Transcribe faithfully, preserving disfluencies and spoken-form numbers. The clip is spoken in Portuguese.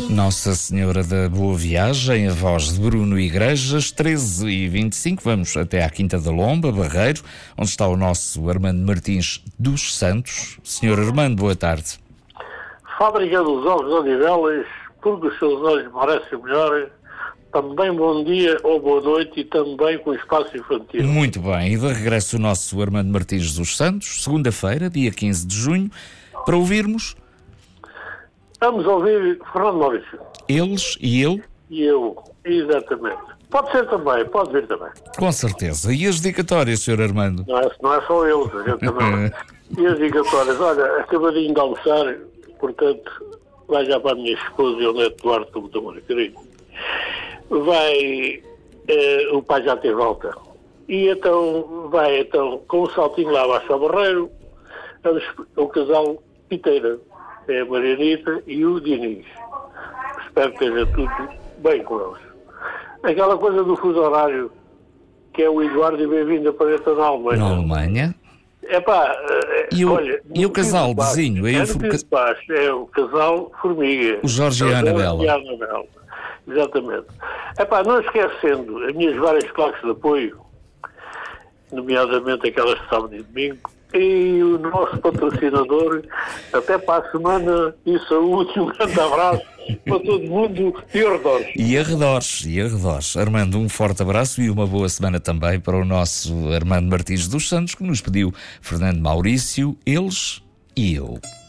Nossa Senhora da Boa Viagem, a voz de Bruno Igrejas, treze e vinte e cinco. Vamos até à Quinta da Lomba, Barreiro, onde está o nosso Armando Martins dos Santos. senhor Armando, boa tarde. Fábrica dos Ovos de Odivelas, porque os seus olhos merecem melhor. Também bom dia ou boa noite e também com espaço infantil. Muito bem, e de regresso o nosso Armando Martins dos Santos, segunda-feira, dia quinze de junho, para ouvirmos... Vamos ouvir Fernando Maurício. Eles e eu? E eu, exatamente. Pode ser também, pode vir também. Com certeza. E as dedicatórias, senhor Armando? Não é, não é só eles, a gente também. E as dedicatórias? Olha, acabadinho de almoçar, portanto, vai já para a minha esposa e o neto Duarte, como estou muito querido. Vai, eh, o pai já tem volta. E então, vai então, com um saltinho lá abaixo ao Barreiro, o casal Piteira. É a Marianita e o Diniz. Espero que esteja tudo bem com eles. Aquela coisa do fuso horário, que é o Eduardo e bem-vindo a Planeta na Alemanha. Na Alemanha. É pá, e o, olha... E o casal de Zinho? É, o... é o casal Formiga. O Jorge e a Anabela. E a Anabela. Exatamente. É pá, não esquecendo as minhas várias claques de apoio, nomeadamente aquelas de sábado e domingo, e o nosso patrocinador, até para a semana, e saúde, um grande abraço para todo mundo e arredores. E arredores, e arredores. Armando, um forte abraço e uma boa semana também para o nosso Armando Martins dos Santos, que nos pediu Fernando Maurício, eles e eu.